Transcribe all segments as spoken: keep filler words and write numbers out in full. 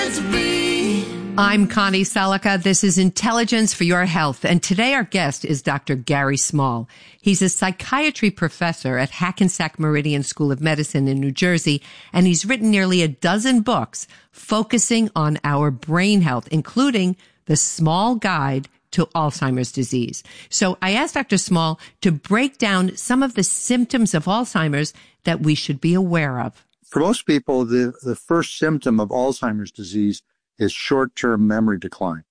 supposed to be. I'm Connie Selica. This is Intelligence for Your Health. And today our guest is Doctor Gary Small. He's a psychiatry professor at Hackensack Meridian School of Medicine in New Jersey, and he's written nearly a dozen books focusing on our brain health, including The Small Guide to Alzheimer's Disease. So I asked Doctor Small to break down some of the symptoms of Alzheimer's that we should be aware of. For most people, the, the first symptom of Alzheimer's disease is short-term memory decline.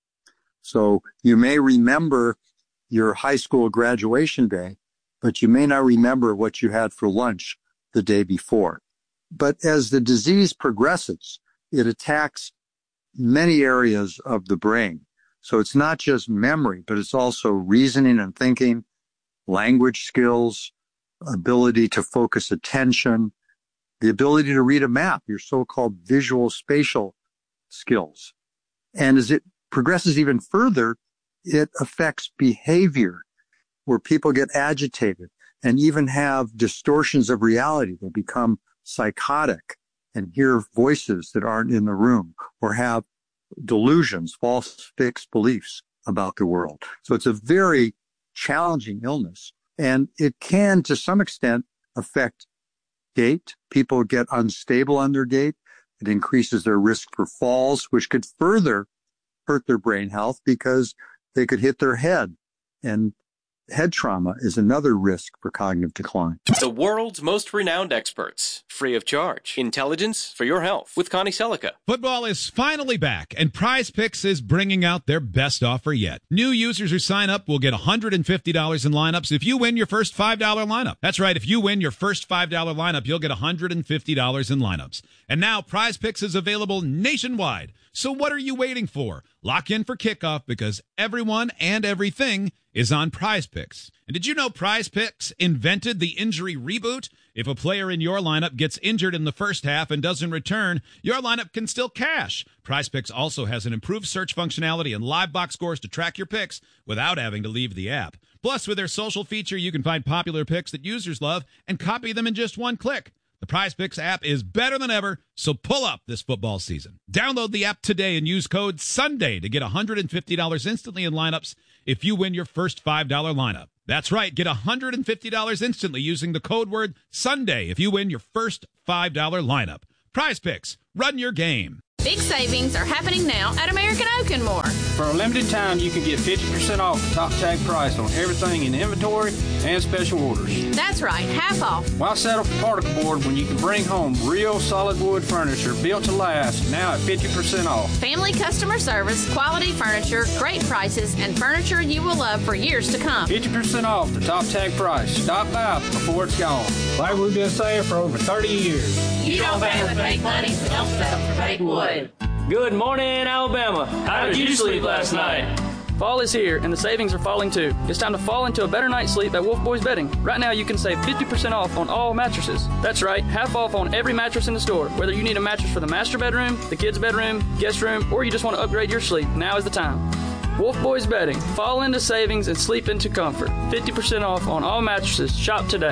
So you may remember your high school graduation day, but you may not remember what you had for lunch the day before. But as the disease progresses, it attacks many areas of the brain. So it's not just memory, but it's also reasoning and thinking, language skills, ability to focus attention, the ability to read a map, your so-called visual spatial skills. And as it progresses even further, it affects behavior where people get agitated and even have distortions of reality. They become psychotic and hear voices that aren't in the room or have delusions, false fixed beliefs about the world. So it's a very challenging illness, and it can, to some extent, affect gait. People get unstable on their gait. It increases their risk for falls, which could further hurt their brain health because they could hit their head. And head trauma is another risk for cognitive decline. The world's most renowned experts, free of charge. Intelligence for Your Health with Connie Selica. Football is finally back, and Prize Picks is bringing out their best offer yet. New users who sign up will get one hundred fifty dollars in lineups if you win your first five dollar lineup. That's right, if you win your first five dollar lineup, you'll get one hundred fifty dollars in lineups. And now Prize Picks is available nationwide. So what are you waiting for? Lock in for kickoff because everyone and everything is on Prize Picks. And did you know Prize Picks invented the injury reboot? If a player in your lineup gets injured in the first half and doesn't return, your lineup can still cash. Prize Picks also has an improved search functionality and live box scores to track your picks without having to leave the app. Plus, with their social feature, you can find popular picks that users love and copy them in just one click. The Prize Picks app is better than ever, so pull up this football season. Download the app today and use code SUNDAY to get one hundred fifty dollars instantly in lineups if you win your first five dollar lineup. That's right, get one hundred fifty dollars instantly using the code word SUNDAY if you win your first five dollar lineup. Prize Picks, run your game. Big savings are happening now at American Oak and More. For a limited time, you can get fifty percent off the top tag price on everything in inventory and special orders. That's right, half off. Why settle for particle board when you can bring home real solid wood furniture built to last, now at fifty percent off? Family customer service, quality furniture, great prices, and furniture you will love for years to come. fifty percent off the top tag price. Stop by before it's gone. Like we've been saying for over thirty years. You don't pay with fake money, so don't settle for fake wood. Good morning, Alabama. How did you sleep last night? Fall is here, and the savings are falling too. It's time to fall into a better night's sleep at Wolf Boys Bedding. Right now, you can save fifty percent off on all mattresses. That's right, half off on every mattress in the store. Whether you need a mattress for the master bedroom, the kids' bedroom, guest room, or you just want to upgrade your sleep, now is the time. Wolf Boys Bedding. Fall into savings and sleep into comfort. fifty percent off on all mattresses. Shop today.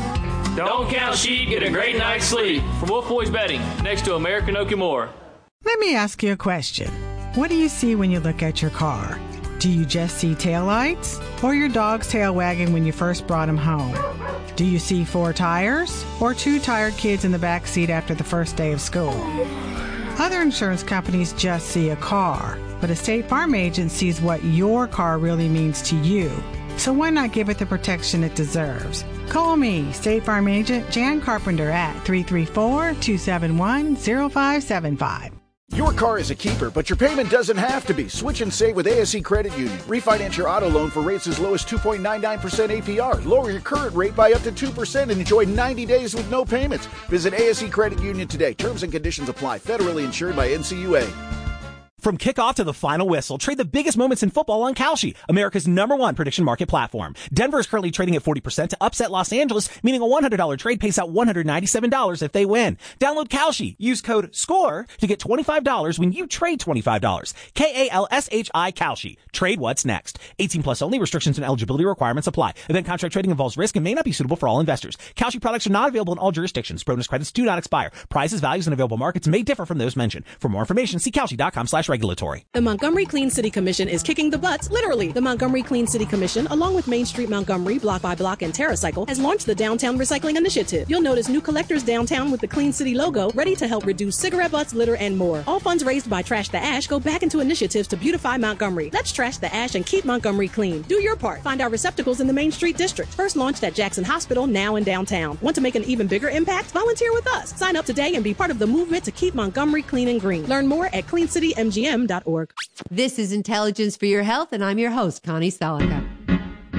Don't count sheep, get a great night's sleep. From Wolf Boys Bedding, next to American Oak and More. Let me ask you a question. What do you see when you look at your car? Do you just see taillights or your dog's tail wagging when you first brought him home? Do you see four tires or two tired kids in the back seat after the first day of school? Other insurance companies just see a car, but a State Farm agent sees what your car really means to you. So why not give it the protection it deserves? Call me, State Farm agent Jan Carpenter at three three four, two seven one, zero five seven five. Your car is a keeper, but your payment doesn't have to be. Switch and save with A S E Credit Union. Refinance your auto loan for rates as low as two point nine nine percent A P R. Lower your current rate by up to two percent and enjoy ninety days with no payments. Visit A S E Credit Union today. Terms and conditions apply. Federally insured by N C U A. From kickoff to the final whistle, trade the biggest moments in football on Kalshi, America's number one prediction market platform. Denver is currently trading at forty percent to upset Los Angeles, meaning a one hundred dollars trade pays out one hundred ninety-seven dollars if they win. Download Kalshi. Use code SCORE to get twenty-five dollars when you trade twenty-five dollars. K A L S H I Kalshi. Trade what's next. eighteen plus only. Restrictions and eligibility requirements apply. Event contract trading involves risk and may not be suitable for all investors. Kalshi products are not available in all jurisdictions. Bonus credits do not expire. Prices, values, and available markets may differ from those mentioned. For more information, see Kalshi.com slash regulatory. The Montgomery Clean City Commission is kicking the butts, literally. The Montgomery Clean City Commission, along with Main Street Montgomery, Block by Block, and TerraCycle, has launched the Downtown Recycling Initiative. You'll notice new collectors downtown with the Clean City logo, ready to help reduce cigarette butts, litter, and more. All funds raised by Trash the Ash go back into initiatives to beautify Montgomery. Let's trash the ash and keep Montgomery clean. Do your part. Find our receptacles in the Main Street District. First launched at Jackson Hospital, now in downtown. Want to make an even bigger impact? Volunteer with us. Sign up today and be part of the movement to keep Montgomery clean and green. Learn more at clean city m g m dot org. This is Intelligence for Your Health, and I'm your host, Connie Salica.